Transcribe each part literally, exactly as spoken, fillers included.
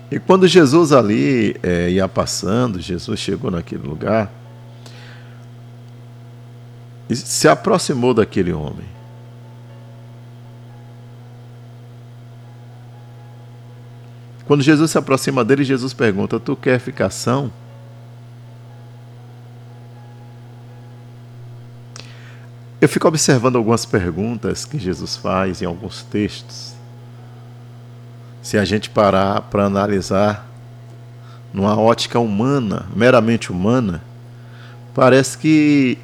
E quando Jesus ali é, ia passando, Jesus chegou naquele lugar e se aproximou daquele homem. Quando Jesus se aproxima dele, Jesus pergunta: tu quer ficar são? Eu fico observando algumas perguntas que Jesus faz em alguns textos. Se a gente parar para analisar numa ótica humana, meramente humana, parece que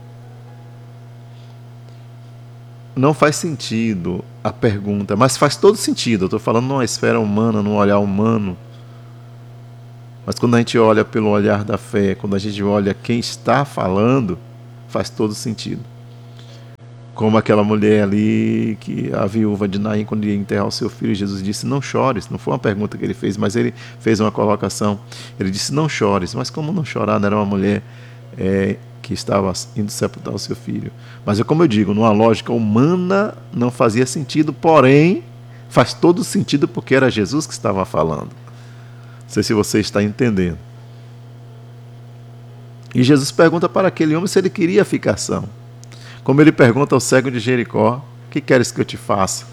não faz sentido a pergunta, mas faz todo sentido. Eu estou falando numa esfera humana, num olhar humano. Mas quando a gente olha pelo olhar da fé, quando a gente olha quem está falando, faz todo sentido. Como aquela mulher ali, que a viúva de Naim, quando ia enterrar o seu filho, Jesus disse: não chores. Não foi uma pergunta que ele fez, mas ele fez uma colocação. Ele disse: não chores. Mas como não chorar? Não era uma mulher é, que estava indo sepultar o seu filho. Mas é como eu digo, numa lógica humana não fazia sentido, porém faz todo sentido porque era Jesus que estava falando. Não sei se você está entendendo. E Jesus pergunta para aquele homem se ele queria ficar são. Como ele pergunta ao cego de Jericó: o que queres que eu te faça?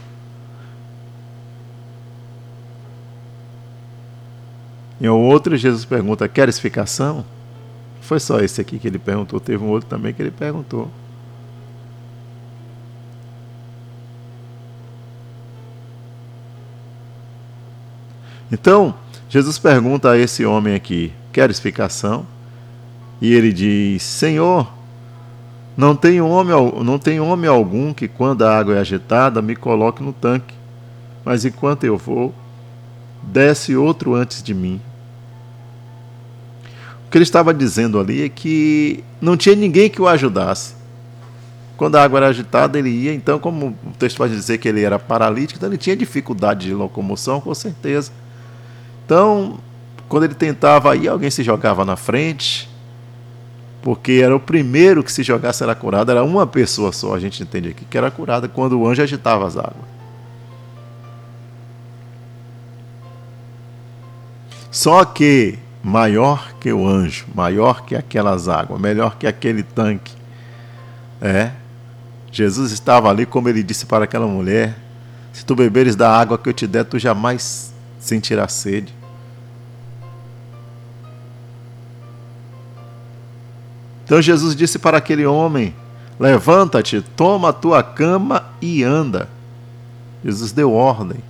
Em outro, Jesus pergunta: queres ficar são? Foi só esse aqui que ele perguntou, teve um outro também que ele perguntou. Então, Jesus pergunta a esse homem aqui: queres ficar são? E ele diz: Senhor, não tem homem, não tem homem algum que, quando a água é agitada, me coloque no tanque, mas enquanto eu vou, desce outro antes de mim. O que ele estava dizendo ali é que não tinha ninguém que o ajudasse. Quando a água era agitada, ele ia. Então, como o texto vai dizer que ele era paralítico, então ele tinha dificuldade de locomoção, com certeza. Então, quando ele tentava ir, alguém se jogava na frente, porque era o primeiro que se jogasse era curado. Era uma pessoa só, a gente entende aqui, que era curada quando o anjo agitava as águas. Só que maior que o anjo, maior que aquelas águas, melhor que aquele tanque, é, Jesus estava ali, como ele disse para aquela mulher: se tu beberes da água que eu te der, tu jamais sentirás sede. Então Jesus disse para aquele homem: levanta-te, toma a tua cama e anda. Jesus deu ordem.